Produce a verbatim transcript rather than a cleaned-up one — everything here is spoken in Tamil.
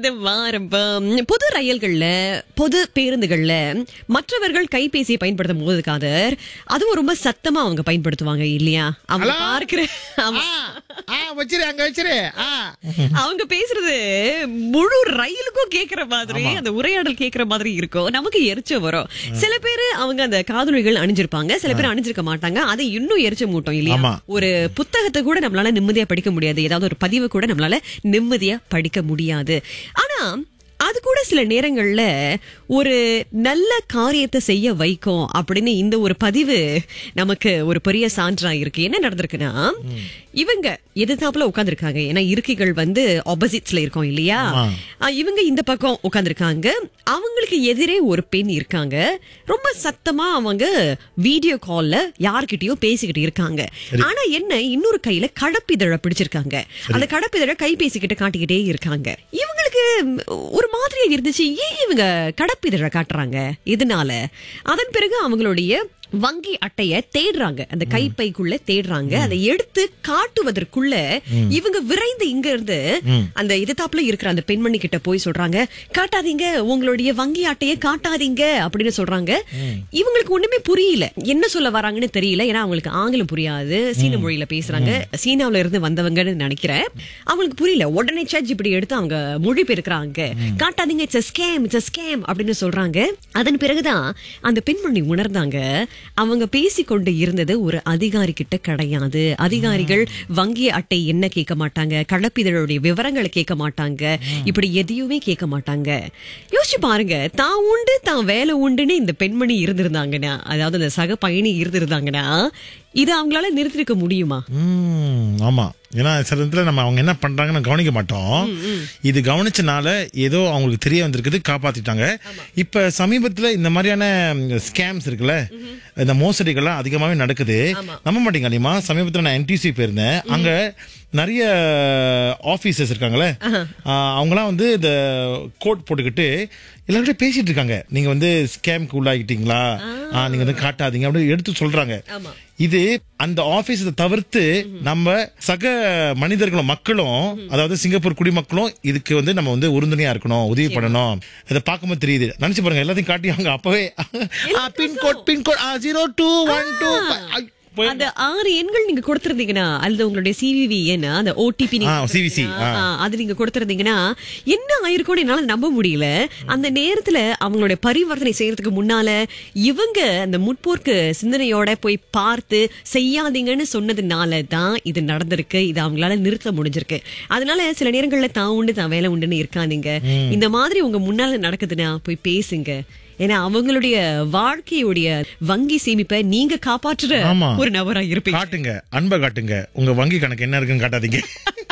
இப்பொழுது ஆரம்பம். பொது ரயில்கள்ல பொது பேருந்துகள்ல மற்றவர்கள் கைபேசியை பயன்படுத்தும் போது காதர் அதுவும் ரொம்ப சத்தமா அவங்க பயன்படுத்துவாங்க இல்லையா? அவங்க ஹலோ? பார்க்கிற ஆமா. ஆ, வச்சிரு அங்க வச்சிரு ஆ. அவங்க பேசுறது முழு ரயிலுக்கும் கேக்குற மாதிரி அந்த உரையாடல் கேக்குற மாதிரி இருக்கும். நமக்கு எரிச்ச வரும். சில பேரு அவங்க அந்த காதுணிகள் அணிஞ்சிருப்பாங்க, சில பேர் அணிஞ்சிருக்க மாட்டாங்க. அதை இன்னும் எரிச்ச மூட்டம் இல்லையா? ஆமா. ஒரு புத்தகத்தை கூட நம்மளால நிம்மதியா படிக்க முடியாது, ஏதாவது ஒரு பதிவு கூட நம்மளால நிம்மதியா படிக்க முடியாது. ஆனா அது கூட சில நேரங்கள்ல ஒரு நல்ல காரியத்தை செய்ய வைக்கும் அப்படின்னு இந்த ஒரு பதிவு நமக்கு ஒரு பெரிய சான்றா இருக்கு. என்ன நடந்திருக்குன்னா, இவங்க எதிர்த்தாப்புல உட்கார்ந்துருக்காங்க. ஏன்னா இருக்கைகள் வந்து ஆப்போசிட்ஸ்ல இருக்கும் இல்லையா? அஹ் இவங்க இந்த பக்கம் உட்கார்ந்துருக்காங்க. அவங்களுக்கு எதிரே ஒரு பெண் இருக்காங்க. ரொம்ப சத்தமா அவங்க வீடியோ கால்ல யார்கிட்டயோ பேசிக்கிட்டு இருக்காங்க. ஆனா என்ன, இன்னொரு கையில கடப்பிதழ பிடிச்சிருக்காங்க. அந்த கடப்பிதழ கைபேசிக்கிட்ட காட்டிக்கிட்டே இருக்காங்க. இவங்களுக்கு ஒரு மாதிரியா இருந்துச்சு, ஏன் இவங்க கடப்பிதழ காட்டுறாங்க, இதனால. அதன் பிறகு அவங்களுடைய வங்கி அட்டைய தேடுறாங்க, அந்த கைப்பைக்குள்ள தேடுறாங்க. அதை எடுத்து காட்டுவதற்குள்ள இவங்க விரைந்து இங்க இருந்து அந்த எதிர்த்தாப்புல இருக்கிற அந்த பெண்மணி கிட்ட போய் சொல்றாங்க, காட்டாதீங்க, உங்களுடைய வங்கி அட்டையை காட்டாதீங்க அப்படின்னு சொல்றாங்க. இவங்களுக்கு ஒண்ணுமே புரியல, என்ன சொல்ல வராங்கன்னு தெரியல. ஏன்னா அவங்களுக்கு ஆங்கிலம் புரியாது, சீன மொழியில பேசுறாங்க, சீனாவில இருந்து வந்தவங்கன்னு நினைக்கிறேன். அவங்களுக்கு புரியல. உடனே சாட் இப்படி எடுத்து அவங்க மொழி பெருக்கிறாங்க, காட்டாதீங்க, it's a scam, it's a scam அப்படின்னு சொல்றாங்க. அதன் பிறகுதான் அந்த பெண்மணி உணர்ந்தாங்க, அவங்க பேசிக்கொண்டு இருந்தது ஒரு அதிகாரி கிட்ட கிடையாது. அதிகாரிகள் வங்கி அட்டை என்ன கேட்க மாட்டாங்க, கடப்பிதழுடைய விவரங்களை கேட்க மாட்டாங்க, இப்படி எதையுமே கேட்க மாட்டாங்க. யோசிச்சு பாருங்க, தான் உண்டு தான் வேலை உண்டுன்னு இந்த பெண்மணி இருந்திருந்தாங்கன்னா, அதாவது அந்த சக பயணி இருந்திருந்தாங்கன்னா, இது அவங்களால நிறுத்திருக்க முடியுமா? ஆமா. ஏன்னா சில இடத்துல நம்ம அவங்க என்ன பண்றாங்கன்னு கவனிக்க மாட்டோம். இது கவனிச்சனால ஏதோ அவங்களுக்கு தெரிய வந்திருக்குது, காப்பாத்திட்டாங்க. இப்ப சமீபத்துல இந்த மாதிரியான ஸ்கேம்ஸ் இருக்குல்ல, இந்த மோசடிகள்லாம் அதிகமாவே நடக்குது. நம்ப மாட்டீங்க அனிமா, சமீபத்துல நான் என்டிசி போயிருந்தேன். அங்க நிறைய ஆபீசர்ஸ் இருக்காங்களே, அவங்கலாம் வந்து இந்த கோட் போட்டுக்கிட்டு எல்லார்கிட்ட பேசிட்டு இருக்காங்க. நீங்க வந்து ஸ்கேம்க்கு உள்ளாகிட்டீங்களா, நீங்க வந்து காட்டாதீங்க அப்படின்னு எடுத்து சொல்றாங்க. இது அந்த ஆபீஸ் தவிர்த்து நம்ம சக மனிதர்களும் மக்களும், அதாவது சிங்கப்பூர் குடிமக்களும் இதுக்கு வந்து நம்ம வந்து உறுதுணையா இருக்கணும், உதவி பண்ணணும். இதை பார்க்கும்போது தெரியுது. நினைச்சு பாருங்க, எல்லாத்தையும் காட்டி அவங்க அப்பவே pincode pincode zero two one two அந்த ஆறு எண்கள் நீங்க கொடுத்திருந்தீங்கன்னா, அல்லது உங்களுடைய சிவிவி என்ன அந்த ஓடிபி சிவிசி அது நீங்க கொடுத்திருந்தீங்கன்னா என்ன ஆயிருக்கும் என்னால நம்ப முடியல. அந்த நேரத்துல அவங்களுடைய பரிவர்த்தனை செய்யறதுக்கு முன்னால இவங்க அந்த முற்போக்கு சிந்தனையோட போய் பார்த்து செய்யாதீங்கன்னு சொன்னதுனால தான் இது நடந்திருக்கு. இது அவங்களால நிறுத்த முடிஞ்சிருக்கு. அதனால சில நேரங்கள்ல தான் உண்டு தான் வேலை உண்டுன்னு இருக்காதீங்க. இந்த மாதிரி உங்க முன்னால நடக்குதுன்னா போய் பேசுங்க. ஏன்னா அவங்களுடைய வாழ்க்கையுடைய வங்கி சேமிப்பை நீங்க காப்பாற்றுற ஒரு நபரா இருப்பீங்க. காட்டுங்க, அன்பை காட்டுங்க. உங்க வங்கி கணக்கு என்ன இருக்குன்னு காட்டாதீங்க.